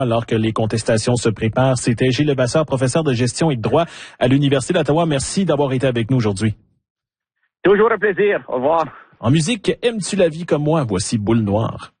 alors que les contestations se préparent. C'était Gilles Levasseur, professeur de gestion et de droit à l'Université d'Ottawa. Merci d'avoir été avec nous aujourd'hui. Toujours un plaisir. Au revoir. En musique, aimes-tu la vie comme moi? Voici Boule Noire.